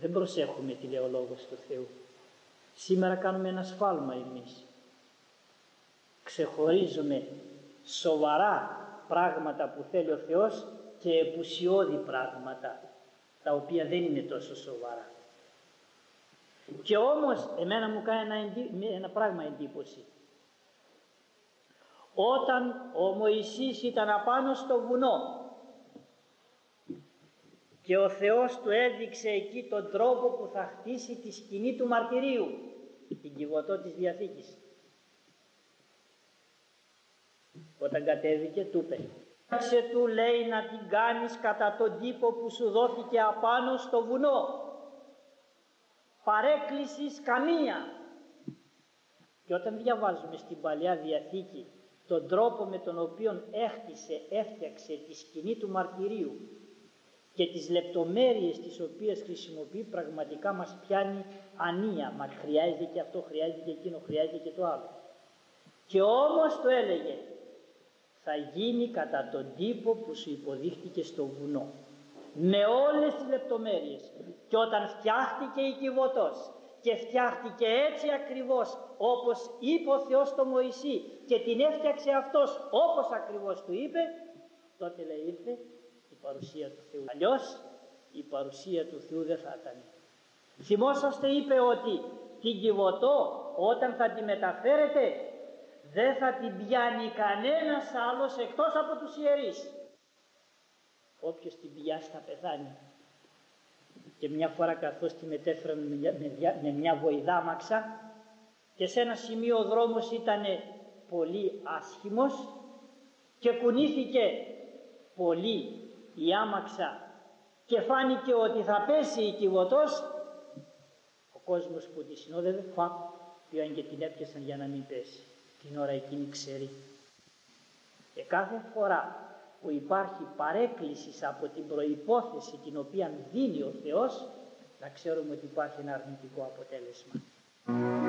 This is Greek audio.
Δεν προσέχουμε τι λέει ο Λόγος του Θεού. Σήμερα κάνουμε ένα σφάλμα εμείς. Ξεχωρίζουμε σοβαρά πράγματα που θέλει ο Θεός και επουσιώδη πράγματα, τα οποία δεν είναι τόσο σοβαρά. Και όμως εμένα μου κάνει ένα πράγμα εντύπωση. Όταν ο Μωυσής ήταν απάνω στο βουνό και ο Θεός του έδειξε εκεί τον τρόπο που θα χτίσει τη σκηνή του μαρτυρίου, την κυβωτό της Διαθήκης, όταν κατέβηκε του είπε, του λέει να την κάνεις κατά τον τύπο που σου δόθηκε απάνω στο βουνό, παρέκκλησης καμία. Και όταν διαβάζουμε στην Παλαιά Διαθήκη τον τρόπο με τον οποίο έφτιαξε τη σκηνή του μαρτυρίου και τις λεπτομέρειες τις οποίες χρησιμοποιεί, πραγματικά μας πιάνει ανία. Μα χρειάζεται και αυτό, χρειάζεται και εκείνο, χρειάζεται και το άλλο. Και όμως το έλεγε, θα γίνει κατά τον τύπο που σου υποδείχτηκε στο βουνό, με όλες τις λεπτομέρειες. Και όταν φτιάχτηκε η κυβωτός και φτιάχτηκε έτσι ακριβώς όπως είπε ο Θεός στο Μωυσή και την έφτιαξε αυτός όπως ακριβώς του είπε, τότε λέει ήρθε η παρουσία του Θεού. Αλλιώς η παρουσία του Θεού δεν θα ήταν. Θυμόσαστε, είπε ότι την κυβωτό όταν θα τη μεταφέρετε δεν θα την πιάνει κανένας άλλος εκτός από τους ιερείς. Όποιος την πιάσει θα πεθάνει. Και μια φορά καθώς τη μετέφεραν με μια βοηδάμαξα και σε ένα σημείο ο δρόμος ήταν πολύ άσχημος και κουνήθηκε πολύ η άμαξα και φάνηκε ότι θα πέσει η κυβωτός, ο κόσμος που τη συνόδευε πήγαν και την έπιασαν για να μην πέσει. Την ώρα εκείνη ξέρει. Και κάθε φορά που υπάρχει παρέκκληση από την προϋπόθεση την οποία δίνει ο Θεός, να ξέρουμε ότι υπάρχει ένα αρνητικό αποτέλεσμα.